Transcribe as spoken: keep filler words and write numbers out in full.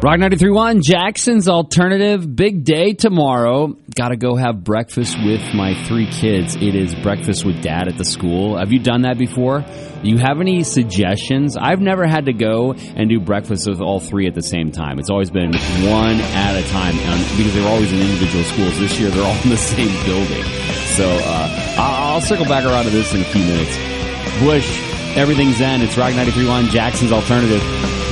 Rock ninety-three point one, Jackson's Alternative. Big day tomorrow. Got to go have breakfast with my three kids. It is breakfast with Dad at the school. Have you done that before? Do you have any suggestions? I've never had to go and do breakfast with all three at the same time. It's always been one at a time because they're always in individual schools. This year, they're all in the same building. So uh, I'll circle back around to this in a few minutes. Bush, everything's in. It's Rock ninety-three point one, Jackson's Alternative.